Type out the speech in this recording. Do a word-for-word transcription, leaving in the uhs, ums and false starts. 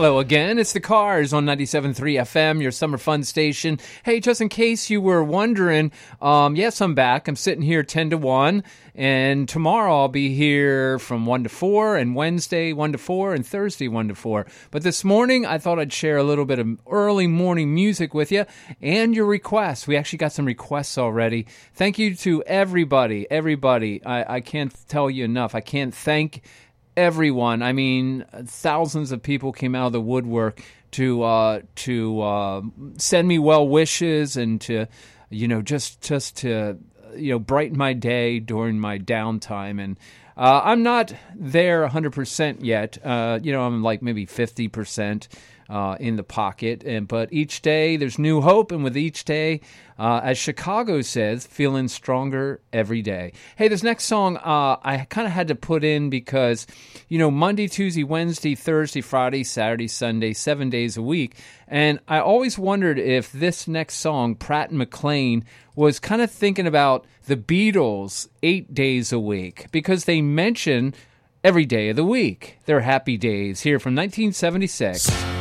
Hello again. It's the Cars on ninety-seven point three F M, your summer fun station. Hey, just in case you were wondering, um, yes, I'm back. I'm sitting here ten to one, and tomorrow I'll be here from one to four, and Wednesday one to four, and Thursday one to four. But this morning, I thought I'd share a little bit of early morning music with you and your requests. We actually got some requests already. Thank you to everybody, everybody. I, I can't tell you enough. I can't thank everyone. I mean, thousands of people came out of the woodwork to uh, to uh, send me well wishes and to, you know, just just to, you know, brighten my day during my downtime. And uh, I'm not there one hundred percent yet. Uh, you know, I'm like maybe fifty percent. Uh, in the pocket, and but each day there's new hope, and with each day, uh, as Chicago says, feeling stronger every day. Hey, this next song uh, I kind of had to put in because, you know, Monday, Tuesday, Wednesday, Thursday, Friday, Saturday, Sunday, seven days a week, and I always wondered if this next song, Pratt and McClain, was kind of thinking about the Beatles eight days a week, because they mention every day of the week. Their happy days here from nineteen seventy-six.